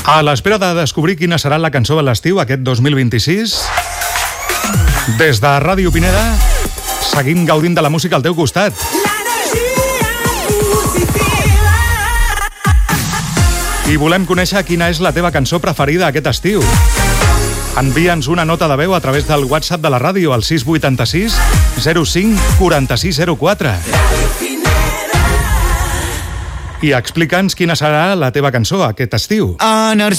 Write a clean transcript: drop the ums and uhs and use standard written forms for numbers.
A l'espera de descobrir quina serà la cançó de l'estiu aquest 2026, des de Ràdio Pineda seguim gaudint de la música al teu costat. I volem conèixer quina és la teva cançó preferida aquest estiu. Envia'ns una nota de veu a través del WhatsApp de la ràdio al 686 05 4604. I explica'ns quina serà la teva cançó aquest estiu. Energia.